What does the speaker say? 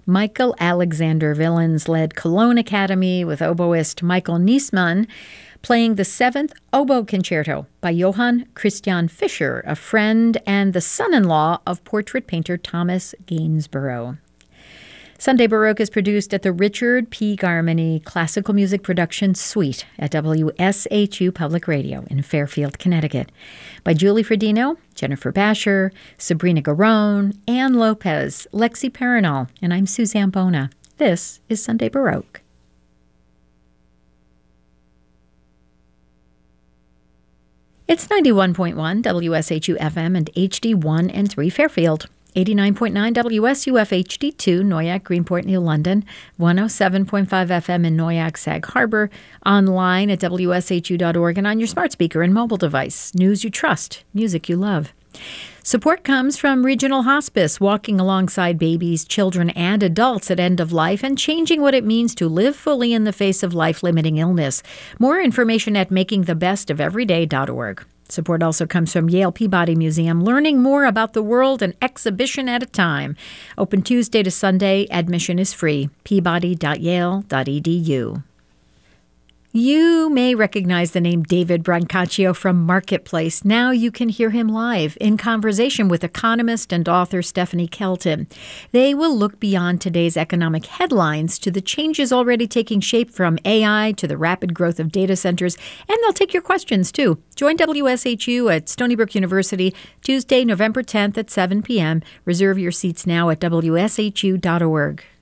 Michael Alexander Villens led Cologne Academy with oboist Michael Niesmann playing the 7th Oboe Concerto by Johann Christian Fischer, a friend and the son-in-law of portrait painter Thomas Gainsborough. Sunday Baroque is produced at the Richard P. Garmany Classical Music Production Suite at WSHU Public Radio in Fairfield, Connecticut, by Julie Fredino, Jennifer Basher, Sabrina Garone, Ann Lopez, Lexi Perinal, and I'm Suzanne Bona. This is Sunday Baroque. It's 91.1 WSHU FM and HD1 and 3 Fairfield. 89.9 WSUF HD2, Noyac, Greenport, New London, 107.5 FM in Noyac, Sag Harbor, online at WSHU.org and on your smart speaker and mobile device. News you trust, music you love. Support comes from Regional Hospice, walking alongside babies, children, and adults at end of life and changing what it means to live fully in the face of life-limiting illness. More information at makingthebestofeveryday.org. Support also comes from Yale Peabody Museum, learning more about the world an exhibition at a time. Open Tuesday to Sunday. Admission is free. peabody.yale.edu. You may recognize the name David Brancaccio from Marketplace. Now you can hear him live in conversation with economist and author Stephanie Kelton. They will look beyond today's economic headlines to the changes already taking shape from AI to the rapid growth of data centers, and they'll take your questions too. Join WSHU at Stony Brook University Tuesday, November 10th at 7 p.m. Reserve your seats now at WSHU.org.